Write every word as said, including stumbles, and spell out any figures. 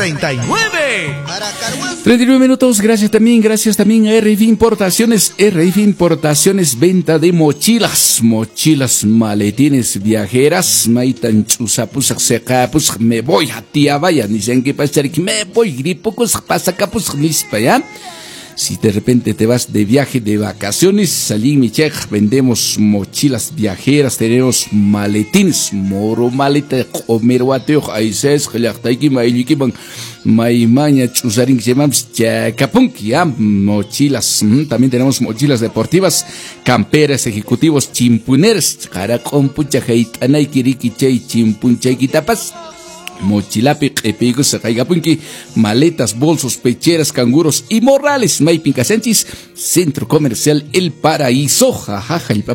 treinta y nueve. treinta y nueve minutos, gracias también, gracias también a R I F Importaciones, R I F Importaciones, venta de mochilas, mochilas, maletines, viajeras, maitan chusapus, secapus, me voy a tía, vaya, ni sé en qué pasa, me voy, gripocos, pasa capus, nispa, ¿ya? Si de repente te vas de viaje, de vacaciones, salí en Michech, vendemos mochilas viajeras, tenemos maletines, moro maleta, comeruateo, aises, gelachtaiki, mailikiban, maimaña, chusarin, que se llaman chacapunki, mochilas, también tenemos mochilas deportivas, camperas, ejecutivos, chimpuneras, jaracompucha, heitanay, kirikichay, chimpunchay, quitapas. Mochilapi, q'ipiykus, qaygapunki, maletas, bolsos, pecheras, canguros y morrales. Maypin Casanchis, Centro Comercial El Paraíso. Jajaja,